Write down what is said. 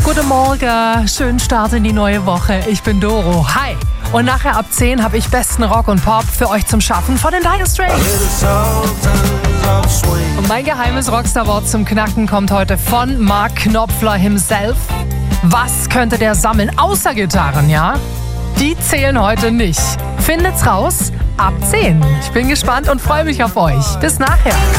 Guten Morgen, schönen Start in die neue Woche. Ich bin Doro. Hi. Und nachher ab 10 habe ich besten Rock und Pop für euch zum Schaffen von den Dire Straits. Und mein geheimes Rockstar-Wort zum Knacken kommt heute von Mark Knopfler himself. Was könnte der sammeln außer Gitarren, ja? Die zählen heute nicht. Findet's raus ab 10. Ich bin gespannt und freue mich auf euch. Bis nachher.